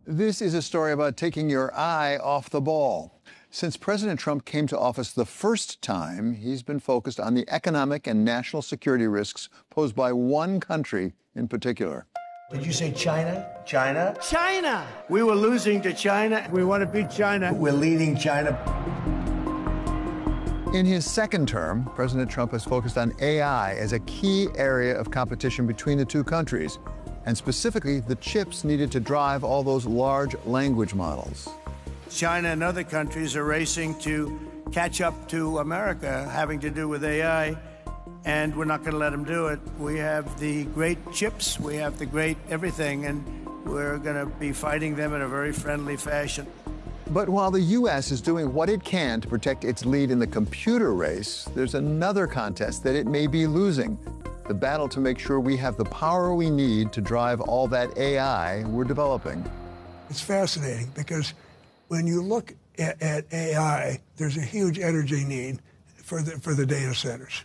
This is a story about taking your eye off the ball. Since President Trump came to office the first time, he's been focused on the economic and national security risks posed by one country in particular. Did you say China? China? China! We were losing to China. We want to beat China. We're leading China. In his second term, President Trump has focused on AI as a key area of competition between the two countries, and specifically the chips needed to drive all those large language models. China and other countries are racing to catch up to America, having to do with AI, and we're not going to let them do it. We have the great chips, we have the great everything, and we're going to be fighting them in a very friendly fashion. But while the U.S. is doing what it can to protect its lead in the computer race, there's another contest that it may be losing: the battle to make sure we have the power we need to drive all that AI we're developing. It's fascinating because when you look at AI, there's a huge energy need for the data centers.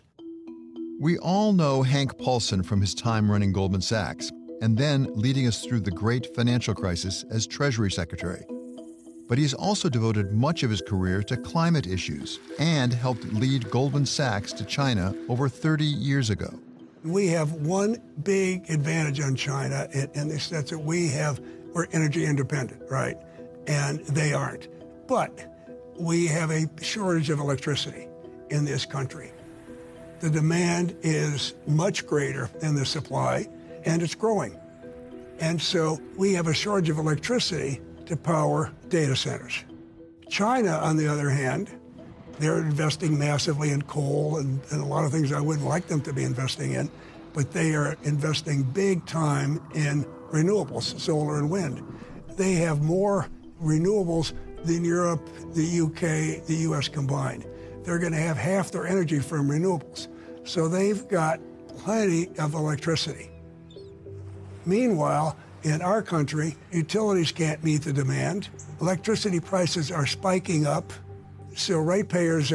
We all know Hank Paulson from his time running Goldman Sachs, and then leading us through the great financial crisis as Treasury Secretary. But he's also devoted much of his career to climate issues and helped lead Goldman Sachs to China over 30 years ago. We have one big advantage on China in the sense that we're energy independent, right? And they aren't. But we have a shortage of electricity in this country. The demand is much greater than the supply, and it's growing. And so we have a shortage of electricity to power data centers. China, on the other hand, they're investing massively in coal and a lot of things I wouldn't like them to be investing in, but they are investing big time in renewables, solar and wind. They have more renewables than Europe, the UK, the US combined. They're going to have half their energy from renewables. So they've got plenty of electricity. Meanwhile, in our country, utilities can't meet the demand. Electricity prices are spiking up, so ratepayers